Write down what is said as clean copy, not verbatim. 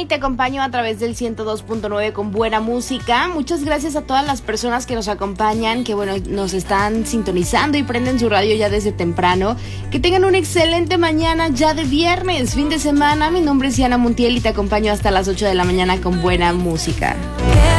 y te acompaño a través del 102.9 con buena música. Muchas gracias a todas las personas que nos acompañan, que bueno, nos están sintonizando y prenden su radio ya desde temprano. Que tengan una excelente mañana ya de viernes, fin de semana. Mi nombre es Diana Montiel y te acompaño hasta las 8 de la mañana con buena música.